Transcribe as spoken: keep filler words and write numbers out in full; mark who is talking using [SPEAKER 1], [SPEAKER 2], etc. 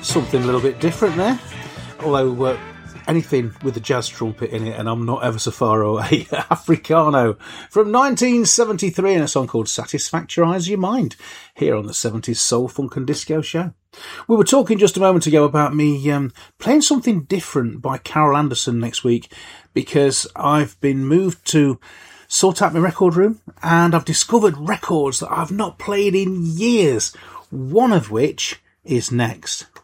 [SPEAKER 1] Something a little bit different there, although uh, anything with a jazz trumpet in it, and I'm not ever so far away. Africano from nineteen seventy-three, and a song called Satisfactorize Your Mind, here on the seventies Soul, Funk and Disco Show. We were talking just a moment ago about me um, playing something different by Carol Anderson next week, because I've been moved to sort out my record room, and I've discovered records that I've not played in years, one of which is next.